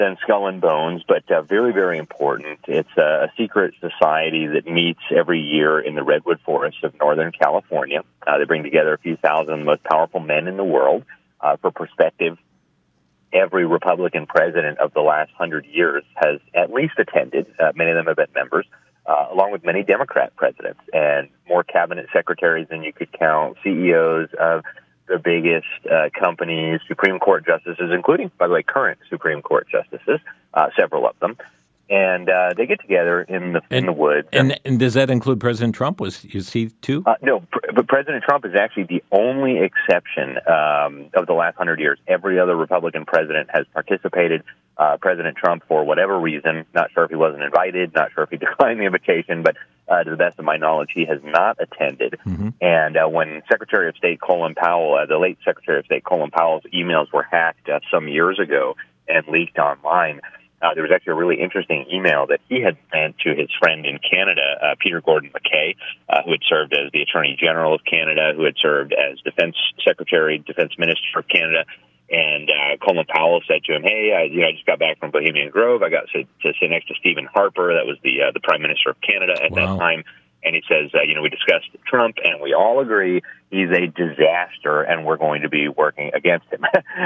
than Skull and Bones, but very, very important. It's a secret society that meets every year in the redwood forests of Northern California. They bring together a few thousand of the most powerful men in the world. For perspective, every Republican president of the last 100 years has at least attended. Many of them have been members, along with many Democrat presidents, and more cabinet secretaries than you could count, CEOs of the biggest companies, Supreme Court justices, including, by the way, current Supreme Court justices, several of them. And they get together in the woods. And does that include President Trump? Was he too? No, but President Trump is actually the only exception of the last 100 years. Every other Republican president has participated. President Trump, for whatever reason, not sure if he wasn't invited, not sure if he declined the invitation, but to the best of my knowledge, he has not attended. Mm-hmm. And when Secretary of State Colin Powell, the late Secretary of State Colin Powell's emails were hacked some years ago and leaked online, there was actually a really interesting email that he had sent to his friend in Canada, Peter Gordon MacKay, who had served as the Attorney General of Canada, who had served as Defense Secretary, Defense Minister of Canada. And Colin Powell said to him, "Hey, I just got back from Bohemian Grove. I got to sit next to Stephen Harper. That was the Prime Minister of Canada at that time." And he says, we discussed Trump, and we all agree he's a disaster, and we're going to be working against him.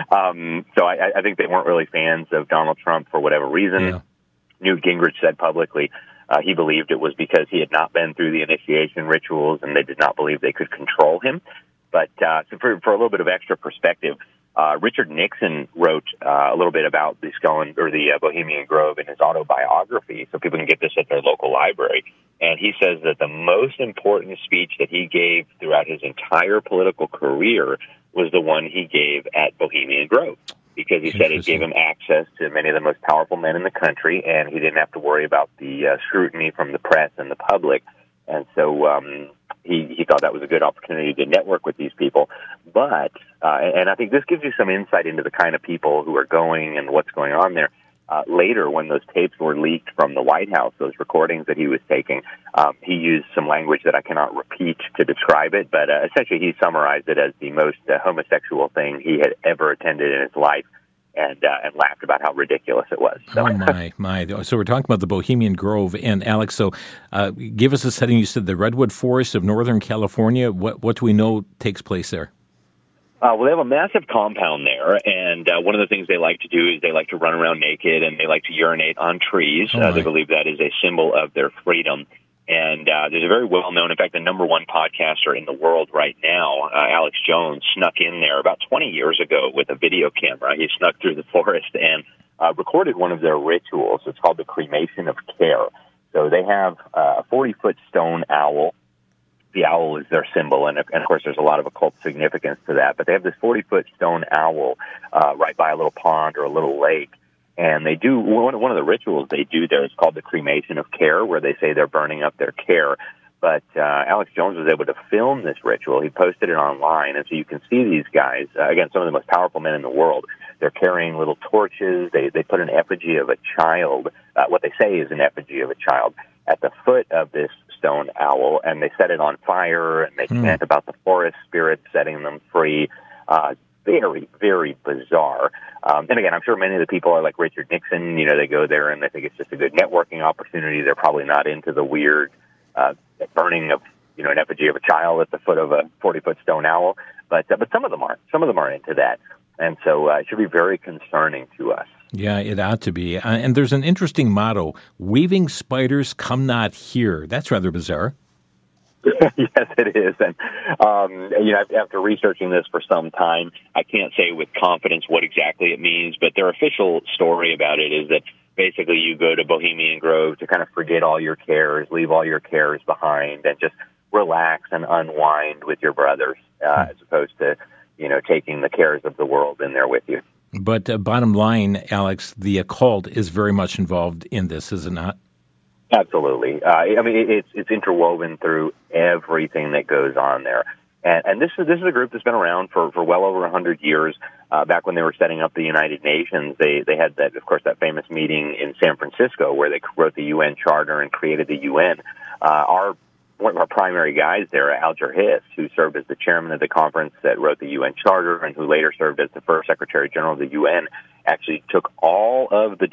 So I think they weren't really fans of Donald Trump for whatever reason. Yeah. Newt Gingrich said publicly he believed it was because he had not been through the initiation rituals, and they did not believe they could control him. But so for a little bit of extra perspective, Richard Nixon wrote a little bit about the Bohemian Grove in his autobiography, so people can get this at their local library. And he says that the most important speech that he gave throughout his entire political career was the one he gave at Bohemian Grove, because he said it gave him access to many of the most powerful men in the country, and he didn't have to worry about the scrutiny from the press and the public. And so he thought that was a good opportunity to network with these people. But, and I think this gives you some insight into the kind of people who are going and what's going on there. Later, when those tapes were leaked from the White House, those recordings that he was taking, he used some language that I cannot repeat to describe it, but essentially he summarized it as the most homosexual thing he had ever attended in his life, and laughed about how ridiculous it was. So. Oh, my. So we're talking about the Bohemian Grove. And, Alex, so give us a setting. You said the Redwood Forest of Northern California. What do we know takes place there? Well, they have a massive compound there, and one of the things they like to do is they like to run around naked, and they like to urinate on trees. They believe that is a symbol of their freedom. And there's a very well-known, in fact, the number one podcaster in the world right now, Alex Jones, snuck in there about 20 years ago with a video camera. He snuck through the forest and recorded one of their rituals. It's called the Cremation of Care. So they have a 40-foot stone owl. The owl is their symbol, and of course there's a lot of occult significance to that. But they have this 40-foot stone owl right by a little pond or a little lake. And they do, one of the rituals they do there is called the Cremation of Care, where they say they're burning up their care. But Alex Jones was able to film this ritual. He posted it online, and so you can see these guys, again, some of the most powerful men in the world. They're carrying little torches. They put an effigy of a child, what they say is an effigy of a child, at the foot of this stone owl, and they set it on fire, and they chant about the forest spirits setting them free. Very, very bizarre. And again, I'm sure many of the people are like Richard Nixon. They go there and they think it's just a good networking opportunity. They're probably not into the weird burning of, an effigy of a child at the foot of a 40-foot stone owl. But some of them aren't. Some of them are into that. And so it should be very concerning to us. Yeah, it ought to be. And there's an interesting motto, "Weaving spiders come not here." That's rather bizarre. Yes, it is. And, after researching this for some time, I can't say with confidence what exactly it means, but their official story about it is that basically you go to Bohemian Grove to kind of forget all your cares, leave all your cares behind, and just relax and unwind with your brothers, as opposed to, taking the cares of the world in there with you. But bottom line, Alex, the occult is very much involved in this, is it not? Absolutely. It's interwoven through everything that goes on there. And this is a group that's been around for well over 100 years. Back when they were setting up the United Nations, they had that famous meeting in San Francisco where they wrote the UN Charter and created the UN. Our one of our primary guys there, Alger Hiss, who served as the chairman of the conference that wrote the UN Charter and who later served as the first Secretary General of the UN, actually took all of the